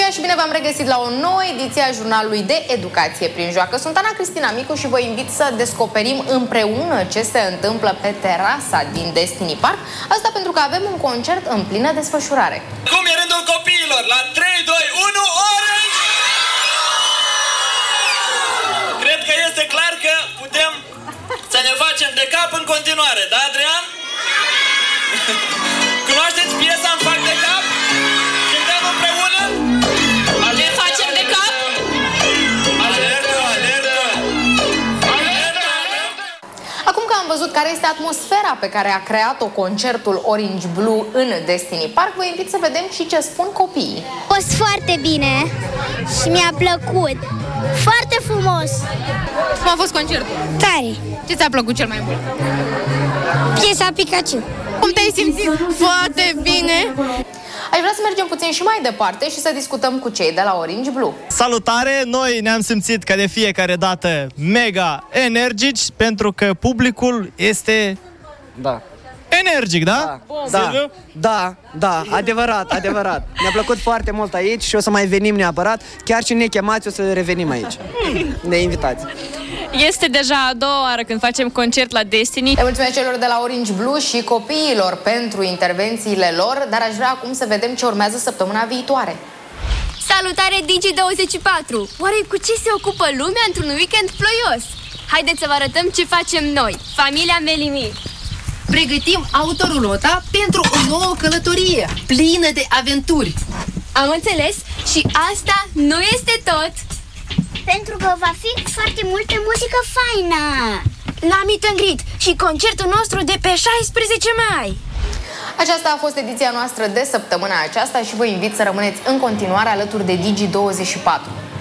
ziua și bine v-am regăsit la o nouă ediție a jurnalului de educație prin joacă. Sunt Ana Cristina Micu și vă invit să descoperim împreună ce se întâmplă pe terasa din Destiny Park. Asta pentru că avem un concert în plină desfășurare. Cum e rândul copiilor? La 3, 2, 1, Orange! Cred că este clar că putem să ne facem de cap în continuare, da, Adrian? Cunoașteți piesa Îmi fac de cap? Cântăm împreună? Ne facem de cap? Alertă, alertă! Alertă, alertă! Acum că am văzut care este atmosfera pe care a creat-o concertul Orange Blue în Destiny Park, vă invit să vedem și ce spun copiii. A fost foarte bine și mi-a plăcut. Foarte frumos. Cum a fost concertul? Tare. Ce ți-a plăcut cel mai mult? Piesa Pikachu. Cum te-ai simțit? Foarte bine. Aș vrea să mergem puțin și mai departe și să discutăm cu cei de la Orange Blue. Salutare! Noi ne-am simțit ca de fiecare dată mega energici pentru că publicul este energic, da? Da, adevărat. Ne-a plăcut foarte mult aici și o să mai venim neapărat. Chiar și ne chemați, o să revenim aici. Ne invitați. Este deja a doua oară când facem concert la Destiny. Le mulțumesc celor de la Orange Blue și copiilor pentru intervențiile lor, dar aș vrea acum să vedem ce urmează săptămâna viitoare. Salutare Digi24! Oare cu ce se ocupă lumea într-un weekend ploios? Haideți să vă arătăm ce facem noi, familia Melimi. Pregătim autorulota pentru o nouă călătorie plină de aventuri. Am înțeles și asta nu este tot. Pentru că va fi foarte multă muzică faină. La Meet and Greet și concertul nostru de pe 16 mai. Aceasta a fost ediția noastră de săptămâna aceasta și vă invit să rămâneți în continuare alături de Digi24.